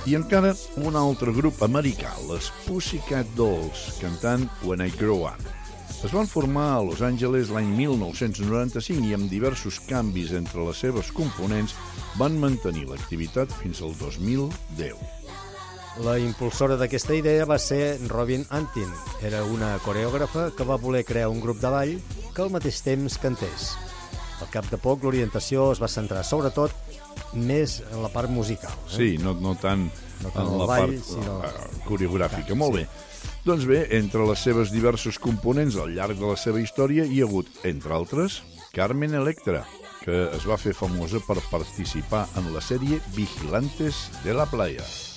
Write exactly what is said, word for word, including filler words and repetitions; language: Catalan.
I encara un altre grup americà, les Pussycat Dolls, cantant When I Grow Up. Es van formar a Los Angeles l'any mil nou-cents noranta-cinc i amb diversos canvis entre les seves components van mantenir l'activitat fins al dos mil deu. La impulsora d'aquesta idea va ser Robin Antin. Era una coreògrafa que va voler crear un grup de ball que al mateix temps cantés. Al cap de poc, l'orientació es va centrar sobretot més en la part musical. Eh? Sí, no, no tant no tant en el la ball, part sinó... uh, coreogràfica. Molt sí. bé. Doncs bé, entre les seves diversos components al llarg de la seva història hi ha hagut, entre altres, Carmen Electra, que es va fer famosa per participar en la sèrie Vigilantes de la Playa.